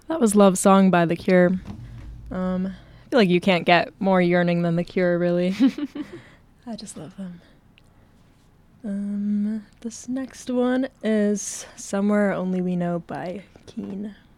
That was Love Song by The Cure. I feel like you can't get more yearning than The Cure, really. I just love them. This next one is Somewhere Only We Know by Keen.